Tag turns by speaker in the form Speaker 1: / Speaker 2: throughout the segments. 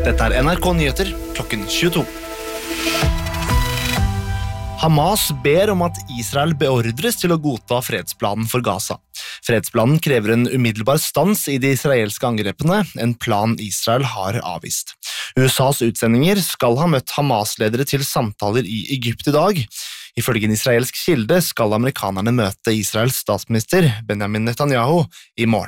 Speaker 1: Dette NRK Nyheter, klokken 22. Hamas ber om at Israel beordres til å godta fredsplanen for Gaza. Fredsplanen krever en umiddelbar stans i de israelske angrepene, en plan Israel har avvist. USAs utsendinger skal ha møtt Hamas-ledere til samtaler i Egypt i dag. Ifølge en israelsk kilde skal amerikanerne møte Israels statsminister Benjamin Netanyahu i morgen.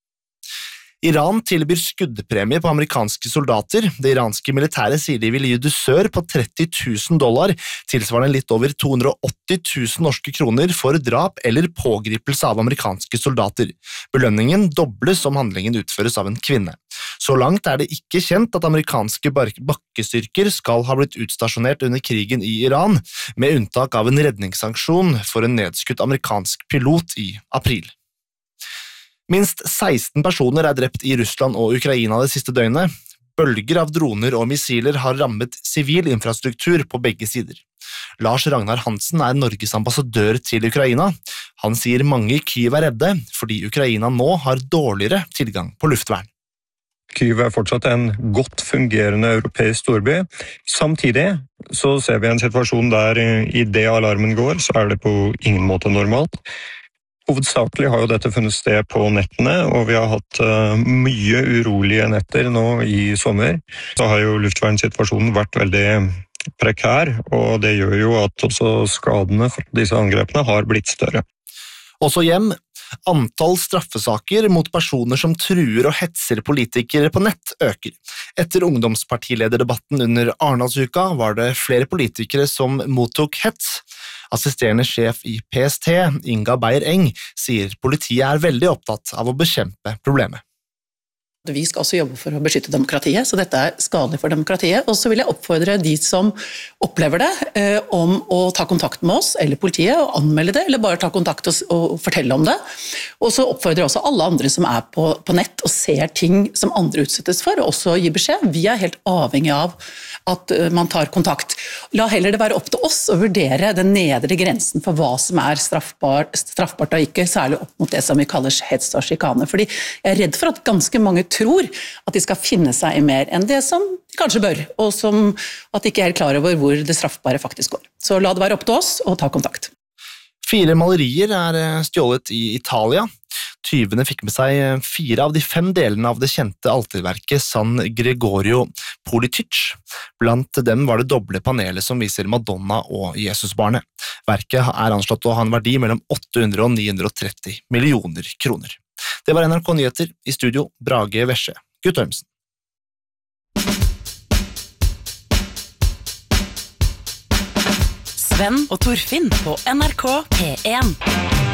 Speaker 1: Iran tilbyr skuddpremie på amerikanske soldater. Det iranske militæret sier de vil gi dusør på $30,000, tilsvarende litt over 280 000 norske kroner for drap eller pågripelse av amerikanske soldater. Belønningen dobles om handlingen utføres av en kvinne. Så langt er det ikke kjent at amerikanske bakkestyrker skal ha blitt utstasjonert under krigen i Iran, med unntak av en redningsaksjon for en nedskutt amerikansk pilot i april. Minst 16 personer er drept i Russland og Ukraina det siste døgnet. Bølger av droner og missiler har rammet sivil infrastruktur på begge sider. Lars Ragnar Hansen er Norges ambassadør til Ukraina. Han sier mange i Kyiv er redde, fordi Ukraina nå har dårligere tilgang på luftvern.
Speaker 2: Kyiv er fortsatt en godt fungerende europeisk storby. Samtidig så ser vi en situasjon der i det alarmen går, så er det på ingen måte normalt. Hovedsakelig har jo dette funnet sted på nettene, og vi har hatt mye urolige netter nå i sommer. Så har jo luftvernsituasjonen vært veldig prekær, og det gjør jo at også skadene fra disse angrepene har blitt større.
Speaker 1: Også hjem. Antall straffesaker mot personer som truer og hetser politikere på nett øker. Etter ungdomspartilederdebatten under Arendalsuka var det flere politikere som mottok hets. Assisterende sjef i PST, Inga Beyer-Eng, sier politiet er veldig opptatt av å bekjempe problemet.
Speaker 3: Vi skal også jobbe for å beskytte demokratiet, så dette er skadelig for demokratiet. Og så vil jeg oppfordre de som opplever det, om å ta kontakt med oss eller politiet og anmelde det, eller bare ta kontakt og fortelle om det. Og så oppfordrer jeg også alle andre som er på nett og ser ting som andre utsettes for, og også gi beskjed. Vi er helt avhengig av at man tar kontakt. La heller det være opp til oss å vurdere den nedre grensen for hva som er straffbart og ikke, særlig opp mot det som vi kaller hets og sjikane. Fordi jeg er redd for at ganske mange tror at de skal finne seg i mer enn det som de kanskje bør, og som at de ikke er helt klar over hvor det straffbare faktisk går. Så la det være opp til oss og ta kontakt.
Speaker 1: 4 malerier er stjålet i Italia. Tyvene fikk med seg 4 av de 5 delene av det kjente alterverket San Gregorio Politic. Blant dem var det doble panelet som viser Madonna og Jesusbarnet. Verket er anslått å ha en verdi mellom 800 og 930 millioner kroner. Det var NRK Nyheter, i studio Brage Vesje, Guttormsen.
Speaker 4: Sven og Torfinn på NRK P1.